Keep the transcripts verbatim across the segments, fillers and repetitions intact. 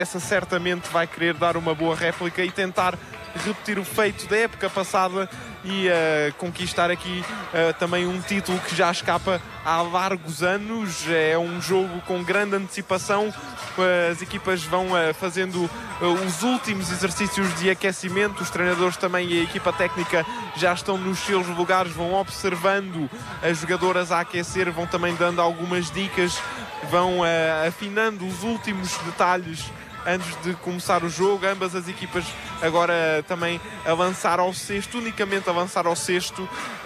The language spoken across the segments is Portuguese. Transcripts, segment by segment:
Essa certamente vai querer dar uma boa réplica e tentar repetir o feito da época passada e uh, conquistar aqui uh, também um título que já escapa há largos anos. É um jogo com grande antecipação. As equipas vão uh, fazendo uh, os últimos exercícios de aquecimento. Os treinadores também e a equipa técnica já estão nos seus lugares, vão observando as jogadoras a aquecer, vão também dando algumas dicas, vão uh, afinando os últimos detalhes antes de começar o jogo. Ambas as equipas agora também a lançar ao cesto, unicamente a lançar ao cesto.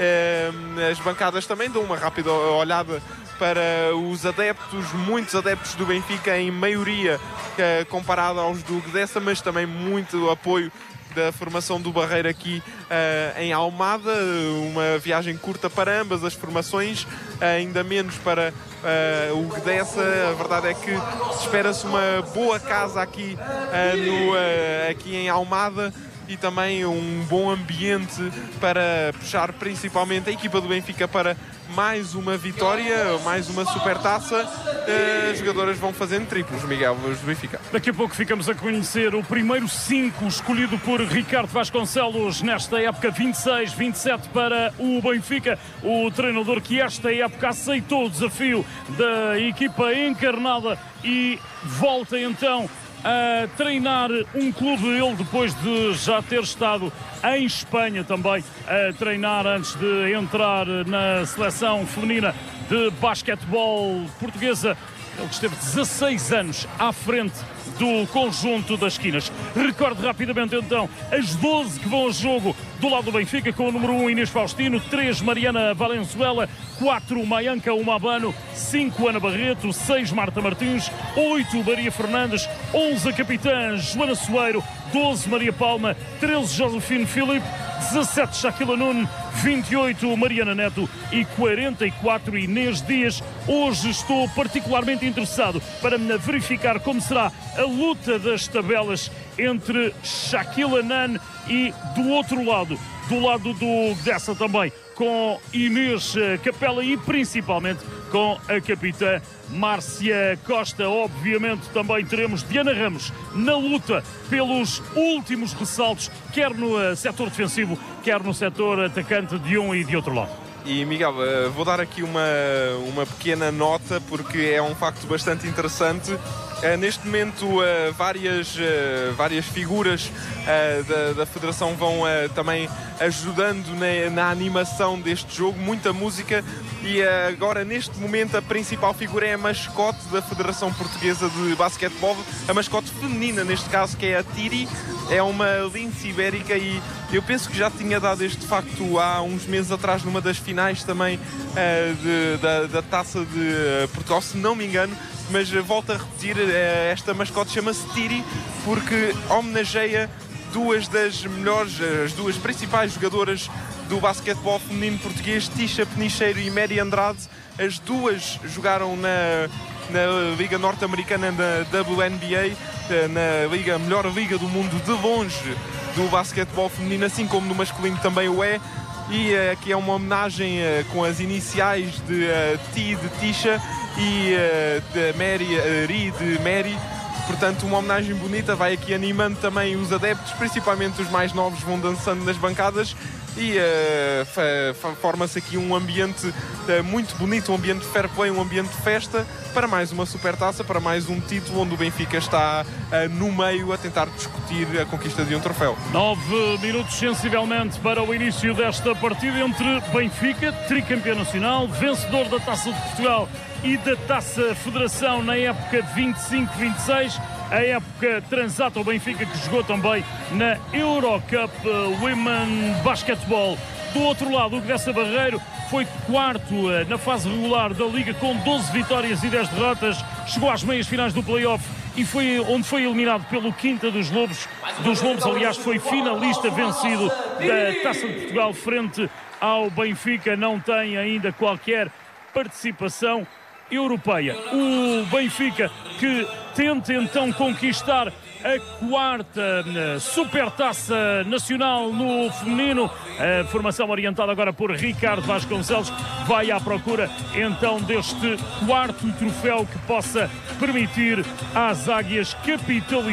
As bancadas também dão uma rápida olhada para os adeptos, muitos adeptos do Benfica, em maioria comparado aos do Gdessa, mas também muito apoio da formação do Barreiro aqui uh, em Almada. Uma viagem curta para ambas as formações, uh, ainda menos para uh, o Gdessa. A verdade é que espera-se uma boa casa aqui, uh, no, uh, aqui em Almada, e também um bom ambiente para puxar principalmente a equipa do Benfica para mais uma vitória, mais uma supertaça. As jogadoras vão fazendo triplos, Miguel, os do Benfica. Daqui a pouco ficamos a conhecer o primeiro cinco escolhido por Ricardo Vasconcelos nesta época vinte e seis vinte e sete para o Benfica. O treinador que esta época aceitou o desafio da equipa encarnada e volta então a treinar um clube, ele depois de já ter estado em Espanha também a treinar antes de entrar na seleção feminina de basquetebol portuguesa. Ele esteve dezasseis anos à frente do conjunto das esquinas. Recordo rapidamente então as doze que vão a jogo do lado do Benfica, com o número um Inês Faustino, três Mariana Valenzuela, quatro Maianca Umabano, cinco Ana Barreto, seis Marta Martins, oito Maria Fernandes, onze a capitã Joana Soeiro, doze Maria Palma, treze Josefino Filipe, dezassete Shaquila Nunes, vinte e oito Mariana Neto e quarenta e quatro Inês Dias. Hoje estou particularmente interessado para verificar como será a luta das tabelas entre Shaquila Nunes e do outro lado, do lado do Gdessa também, com Inês Capela e principalmente com a capitã Márcia Costa. Obviamente também teremos Diana Ramos na luta pelos últimos ressaltos, quer no setor defensivo, quer no setor atacante de um e de outro lado. E Miguel, vou dar aqui uma, uma pequena nota, porque é um facto bastante interessante. Uh, neste momento, uh, várias, uh, várias figuras uh, da, da Federação vão uh, também ajudando na, na animação deste jogo, muita música, e uh, agora neste momento a principal figura é a mascote da Federação Portuguesa de Basquetebol, a mascote feminina neste caso, que é a Tiri. É uma lince ibérica e eu penso que já tinha dado este facto há uns meses atrás numa das finais também uh, de, da, da Taça de uh, Portugal, se não me engano. Mas volto a repetir, esta mascote chama-se Tiri porque homenageia duas das melhores, as duas principais jogadoras do basquetebol feminino português, Tisha Penicheiro e Mary Andrade. As duas jogaram na, na Liga Norte-Americana da W N B A, na liga, melhor liga do mundo de longe do basquetebol feminino, assim como no masculino também o é. E aqui é uma homenagem com as iniciais de T de Tisha e uh, de Mary, uh, Ri de Mary. Portanto, uma homenagem bonita, vai aqui animando também os adeptos, principalmente os mais novos vão dançando nas bancadas e uh, forma-se aqui um ambiente uh, muito bonito, um ambiente fair play, um ambiente de festa, para mais uma supertaça, para mais um título onde o Benfica está uh, no meio a tentar discutir a conquista de um troféu. Nove minutos sensivelmente para o início desta partida entre Benfica, tricampeão nacional, vencedor da Taça de Portugal e da Taça Federação na época vinte e cinco vinte e seis, a época transata o Benfica que jogou também na Eurocup Women Basketball. Do outro lado, o Gdessa Barreiro foi quarto na fase regular da Liga com doze vitórias e dez derrotas, chegou às meias finais do play-off e foi onde foi eliminado pelo Quinta dos Lobos. Dos Lobos, aliás, foi finalista vencido da Taça de Portugal frente ao Benfica, não tem ainda qualquer participação europeia. O Benfica que tenta então conquistar a quarta supertaça nacional no feminino. A formação orientada agora por Ricardo Vasconcelos vai à procura então deste quarto troféu que possa permitir às águias capitalizar